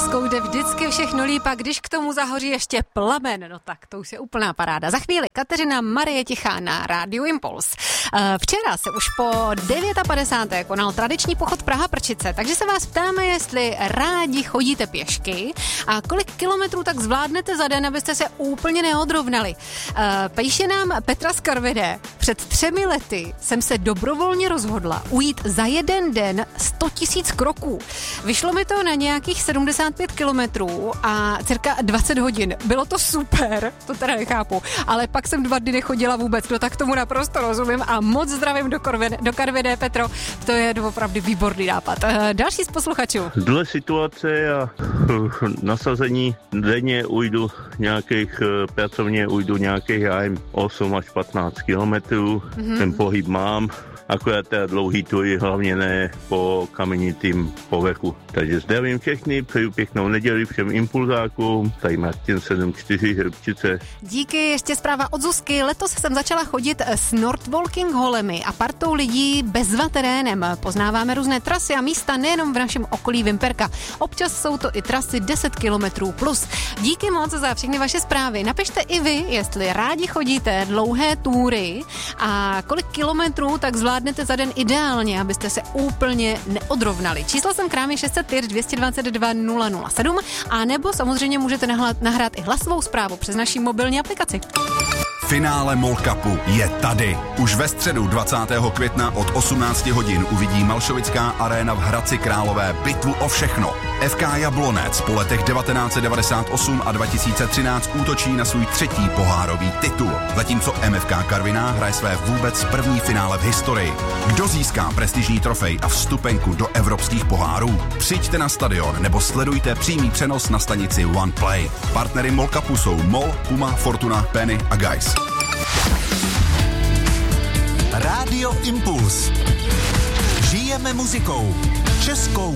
láskou jde vždycky všechno líp a když k tomu zahoří ještě plamen, no tak to už je úplná paráda. Za chvíli Kateřina Marie Tichá na Rádiu Impuls. Včera se už po 9:50 konal tradiční pochod Praha-Prčice, takže se vás ptáme, jestli rádi chodíte pěšky a kolik kilometrů tak zvládnete za den, abyste se úplně neodrovnali. Píše nám Petra z Karviné. Před 3 lety jsem se dobrovolně rozhodla ujít za jeden den 100 000 kroků. Vyšlo mi to na nějakých 75 kilometrů a cirka 20 hodin. Bylo to super, to teda nechápu, ale pak jsem 2 dny nechodila vůbec, no tak tomu naprosto rozumím a moc zdravím do Karviné, Petro, to je opravdu výborný nápad. Další z posluchačů. Dle situace a nasazení denně pracovně ujdu nějakých 8 až 15 kilometrů, ten pohyb mám. Akorát teda dlouhý tury, hlavně ne po kamenitým povrchu. Takže zdravím všechny, přeju pěknou neděli všem impulzákům, tady Martin 74 Hrbčice. Díky, ještě zpráva od Zuzky. Letos jsem začala chodit s Nordwalking holemi a partou lidí bezva terénem. Poznáváme různé trasy a místa nejenom v našem okolí Vimperka. Občas jsou to i trasy 10 kilometrů plus. Díky moc za všechny vaše zprávy. Napište i vy, jestli rádi chodíte dlouhé túry a kolik kilometrů tak zvládnete za den ideálně, abyste se úplně neodrovnali. Číslo jsem krámy 604 222 007 a nebo samozřejmě můžete nahrát i hlasovou zprávu přes naší mobilní aplikaci. Finále MOL Cupu je tady. Už ve středu 20. května od 18 hodin uvidí Malšovická aréna v Hradci Králové bitvu o všechno. FK Jablonec po letech 1998 a 2013 útočí na svůj 3. pohárový titul, zatímco MFK Karviná hraje své vůbec první finále v historii. Kdo získá prestižní trofej a vstupenku do evropských pohárů? Přijďte na stadion nebo sledujte přímý přenos na stanici OnePlay. Partnery MOL Cupu jsou MOL, Puma, Fortuna, Penny a Guys. Rádio Impuls. Žijeme muzikou. Českou